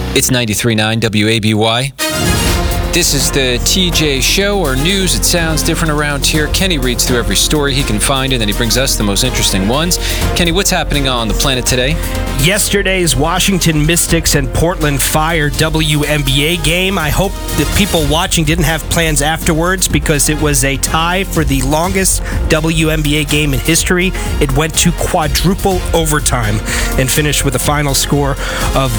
It's 93.9 WABY. This is the TJ Show, or news. It sounds different around here. Kenny reads through every story he can find, and then he brings us the most interesting ones. Kenny, what's happening on the planet today? Yesterday's Washington Mystics and Portland Fire WNBA game. I hope the people watching didn't have plans afterwards, because it was a tie for the longest WNBA game in history. It went to quadruple overtime and finished with a final score of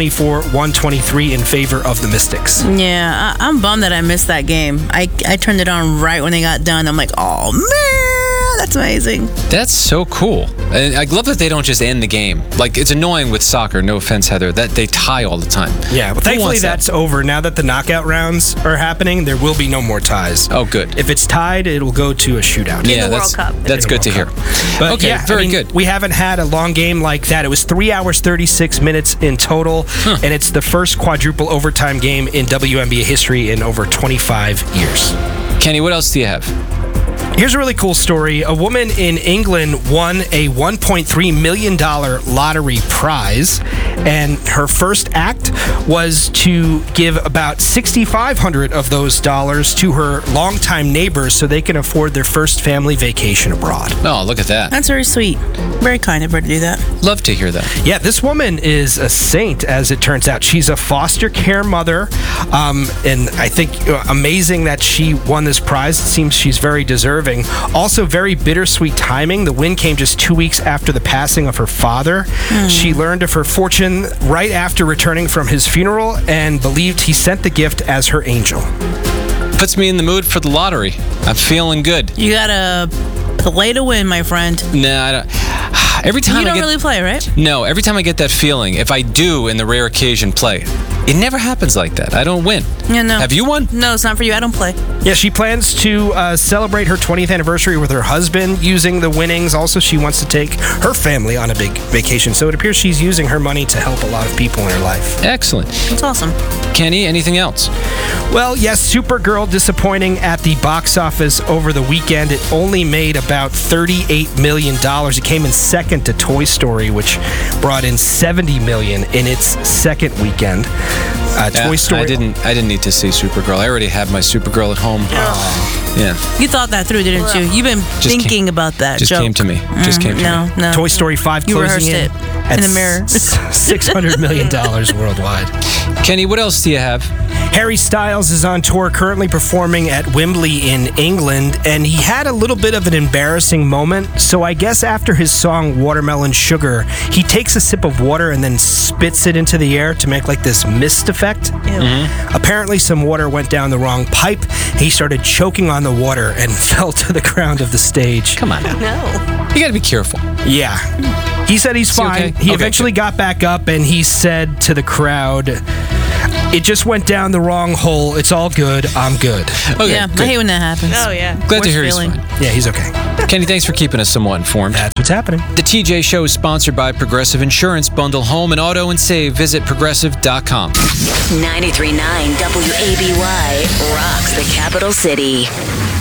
124-123 in favor of the Mystics. Yeah, I'm bummed that I missed that game. I turned it on right when they got done. I'm like, oh, man, that's amazing. That's so cool. And I love that they don't just end the game. Like, it's annoying with soccer, no offense, Heather, that they tie all the time. Yeah, well, thankfully that's over. Now that the knockout rounds are happening, there will be no more ties. Oh, good. If it's tied, it'll go to a shootout. Yeah, World Cup. That's good to hear. But okay, yeah, very good. We haven't had a long game like that. It was 3 hours, 36 minutes in total, and it's the first quadruple overtime game in WNBA history in over 25 years. Kenny, what else do you have? Here's a really cool story. A woman in England won a $1.3 million lottery prize, and her first act was to give about $6,500 of those dollars to her longtime neighbors so they can afford their first family vacation abroad. Oh, look at that. That's very sweet. Very kind of her to do that. Love to hear that. Yeah, this woman is a saint, as it turns out. She's a foster care mother, and I think amazing that she won this prize. It seems she's very deserving. Also, very bittersweet timing. The win came just 2 weeks after the passing of her father. She learned of her fortune right after returning from his funeral and believed he sent the gift as her angel. Puts me in the mood for the lottery. I'm feeling good. You gotta play to win, my friend. Nah, I don't. Every time You don't really play, right? No, every time I get that feeling, if I do in the rare occasion play, it never happens like that. I don't win. Yeah, no. Have you won? No, it's not for you. I don't play. Yeah, she plans to celebrate her 20th anniversary with her husband using the winnings. Also, she wants to take her family on a big vacation. So it appears she's using her money to help a lot of people in her life. Excellent. That's awesome. Kenny, anything else? Well, yes, Supergirl disappointing at the box office over the weekend. It only made about $38 million. It came in second to Toy Story, which brought in $70 million in its second weekend. Toy Story. I didn't need to see Supergirl. I already have my Supergirl at home. Yeah. You thought that through, didn't you? You've been thinking about that just joke. Came to me. Just came to me. No. Toy Story 5 You closing rehearsed in it at in the mirror. $600 million worldwide. Kenny, what else do you have? Harry Styles is on tour, currently performing at Wembley in England, and he had a little bit of an embarrassing moment. So I guess after his song Watermelon Sugar, he takes a sip of water and then spits it into the air to make like this mist effect. Apparently some water went down the wrong pipe. He started choking on the water and fell to the ground of the stage. Come on now. No. You got to be careful. Yeah. He said he's fine. Okay? He eventually got back up and he said to the crowd, "It just went down the wrong hole. It's all good. I'm good." Okay, Yeah, good. I hate when that happens. Oh, yeah. Glad to Worst hear he's feeling. fine. Yeah, he's okay. Kenny, thanks for keeping us somewhat informed. That's what's happening. The TJ Show is sponsored by Progressive Insurance. Bundle home and auto and save. Visit progressive.com. 93.9 WABY rocks the capital city.